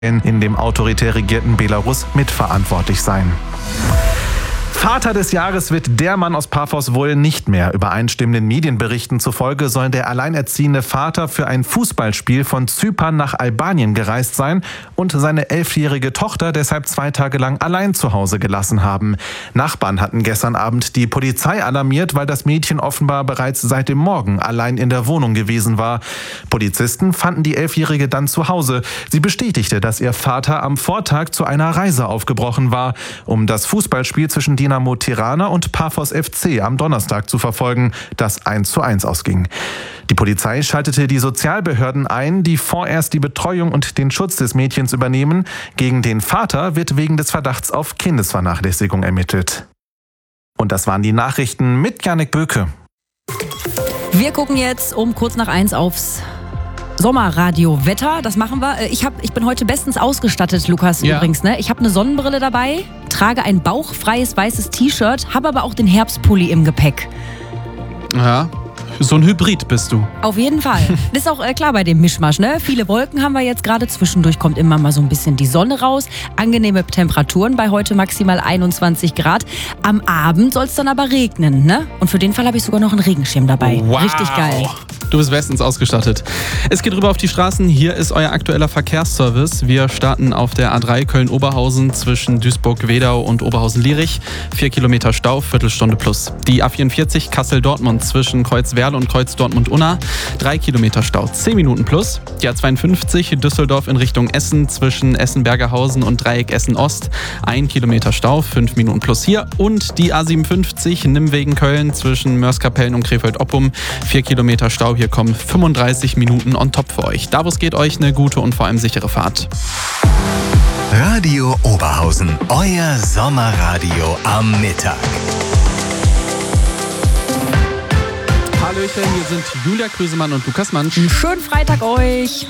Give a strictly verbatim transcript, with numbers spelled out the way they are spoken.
in dem autoritär regierten Belarus mitverantwortlich sein. Vater des Jahres wird der Mann aus Paphos wohl nicht mehr. Übereinstimmenden Medienberichten zufolge soll der alleinerziehende Vater für ein Fußballspiel von Zypern nach Albanien gereist sein und seine elfjährige Tochter deshalb zwei Tage lang allein zu Hause gelassen haben. Nachbarn hatten gestern Abend die Polizei alarmiert, weil das Mädchen offenbar bereits seit dem Morgen allein in der Wohnung gewesen war. Polizisten fanden die Elfjährige dann zu Hause. Sie bestätigte, dass ihr Vater am Vortag zu einer Reise aufgebrochen war, um das Fußballspiel zwischen Dinamo Tirana und Paphos F C am Donnerstag zu verfolgen, das eins zu eins ausging. Die Polizei schaltete die Sozialbehörden ein, die vorerst die Betreuung und den Schutz des Mädchens übernehmen. Gegen den Vater wird wegen des Verdachts auf Kindesvernachlässigung ermittelt. Und das waren die Nachrichten mit Janik Böke. Wir gucken jetzt um kurz nach eins aufs Sommerradio-Wetter, das machen wir. Ich, hab, ich bin heute bestens ausgestattet, Lukas, ja. übrigens. Ne? Ich habe eine Sonnenbrille dabei, trage ein bauchfreies weißes T-Shirt, habe aber auch den Herbstpulli im Gepäck. Ja, so ein Hybrid bist du. Auf jeden Fall. Das ist auch äh, klar bei dem Mischmasch. Ne? Viele Wolken haben wir jetzt gerade. Zwischendurch kommt immer mal so ein bisschen die Sonne raus. Angenehme Temperaturen bei heute maximal einundzwanzig Grad. Am Abend soll es dann aber regnen. Ne? Und für den Fall habe ich sogar noch einen Regenschirm dabei. Wow. Richtig geil. Du bist bestens ausgestattet. Es geht rüber auf die Straßen. Hier ist euer aktueller Verkehrsservice. Wir starten auf der A drei Köln-Oberhausen zwischen Duisburg-Wedau und Oberhausen-Lierich. Vier Kilometer Stau, Viertelstunde plus. Die A vierundvierzig Kassel-Dortmund zwischen Kreuzwerl und Kreuz-Dortmund-Unna. Drei Kilometer Stau, zehn Minuten plus. Die A zweiundfünfzig Düsseldorf in Richtung Essen zwischen Essen-Bergerhausen und Dreieck Essen-Ost. Ein Kilometer Stau, fünf Minuten plus hier. Und die A siebenundfünfzig Nimwegen-Köln zwischen Mörs-Kapellen und Krefeld-Oppum. Vier Kilometer Stau. Hier kommen fünfunddreißig Minuten on top für euch. Davos geht euch eine gute und vor allem sichere Fahrt. Radio Oberhausen, euer Sommerradio am Mittag. Hallöchen, hier sind Julia Krüsemann und Lukas Mansch. Schönen Freitag euch.